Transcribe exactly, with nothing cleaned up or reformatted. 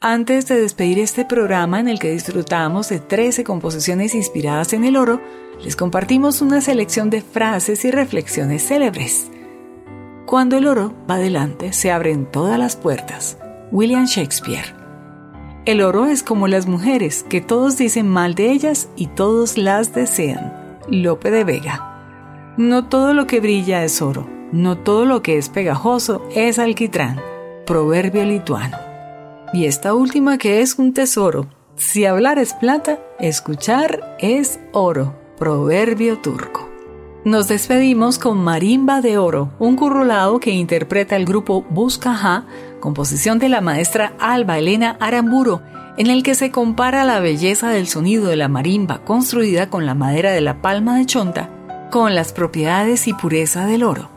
Antes de despedir este programa en el que disfrutamos de trece composiciones inspiradas en el oro, les compartimos una selección de frases y reflexiones célebres. Cuando el oro va adelante, se abren todas las puertas. William Shakespeare. El oro es como las mujeres, que todos dicen mal de ellas y todos las desean. Lope de Vega. No todo lo que brilla es oro, no todo lo que es pegajoso es alquitrán. Proverbio lituano. Y esta última, que es un tesoro. Si hablar es plata, escuchar es oro. Proverbio turco. Nos despedimos con Marimba de Oro, un currulao que interpreta el grupo Buscajá, composición de la maestra Alba Elena Aramburo, en el que se compara la belleza del sonido de la marimba construida con la madera de la palma de chonta con las propiedades y pureza del oro.